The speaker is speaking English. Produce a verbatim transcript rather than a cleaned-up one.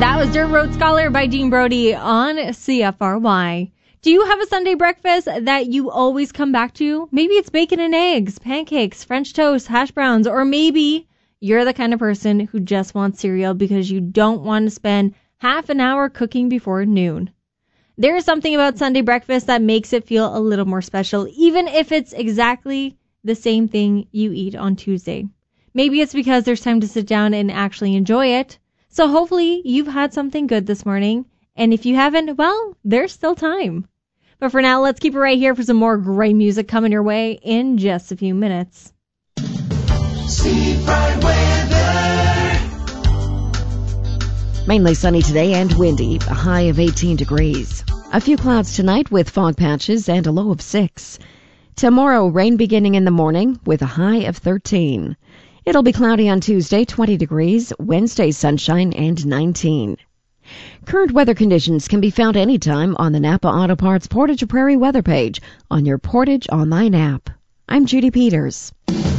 That was Dirt Road Scholar by Dean Brody on C F R Y. Do you have a Sunday breakfast that you always come back to? Maybe it's bacon and eggs, pancakes, French toast, hash browns, or maybe you're the kind of person who just wants cereal because you don't want to spend half an hour cooking before noon. There is something about Sunday breakfast that makes it feel a little more special, even if it's exactly the same thing you eat on Tuesday. Maybe it's because there's time to sit down and actually enjoy it. So hopefully you've had something good this morning. And if you haven't, well, there's still time. But for now, let's keep it right here for some more great music coming your way in just a few minutes. Seafront weather. Mainly sunny today and windy, a high of eighteen degrees. A few clouds tonight with fog patches and a low of six. Tomorrow, rain beginning in the morning with a high of thirteen. It'll be cloudy on Tuesday, twenty degrees, Wednesday sunshine and nineteen. Current weather conditions can be found anytime on the Napa Auto Parts Portage Prairie weather page on your Portage online app. I'm Judy Peters.